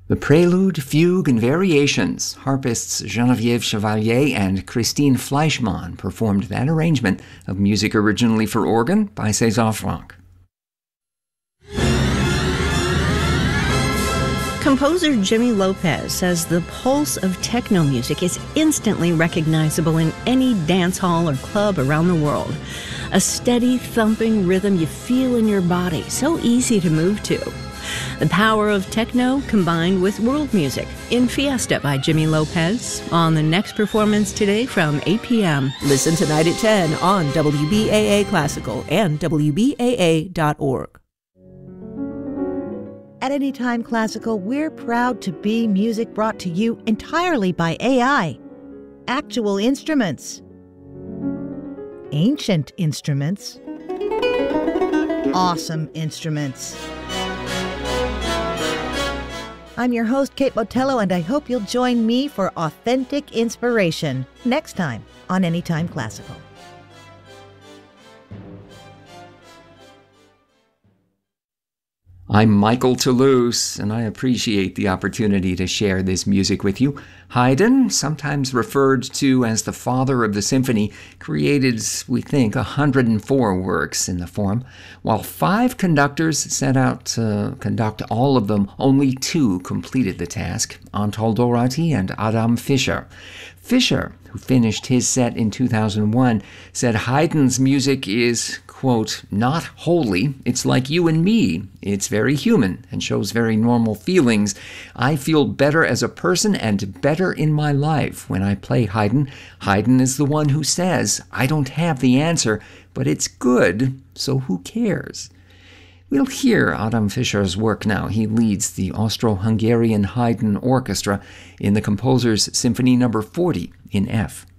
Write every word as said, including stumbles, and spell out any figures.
The Prelude, Fugue, and Variations. Harpists Geneviève Chevalier and Christine Fleischmann performed that arrangement of music originally for organ by César Franck. Composer Jimmy Lopez says the pulse of techno music is instantly recognizable in any dance hall or club around the world. A steady, thumping rhythm you feel in your body, so easy to move to. The power of techno combined with world music in Fiesta by Jimmy Lopez on the next performance today from eight p.m. Listen tonight at ten on W B A A Classical and W B A A dot org. At Anytime Classical, we're proud to be music brought to you entirely by A I. Actual instruments. Ancient instruments. Awesome instruments. I'm your host, Kate Botello, and I hope you'll join me for authentic inspiration next time on Anytime Classical. I'm Michael Toulouse, and I appreciate the opportunity to share this music with you. Haydn, sometimes referred to as the father of the symphony, created, we think, one hundred four works in the form. While five conductors set out to conduct all of them, only two completed the task, Antal Doráty and Adam Fischer. Fischer, who finished his set in two thousand one, said Haydn's music is, quote, not holy. It's like you and me. It's very human and shows very normal feelings. I feel better as a person and better in my life when I play Haydn. Haydn is the one who says, I don't have the answer, but it's good, so who cares? We'll hear Adam Fischer's work now. He leads the Austro-Hungarian Haydn Orchestra in the composer's Symphony Number forty in F.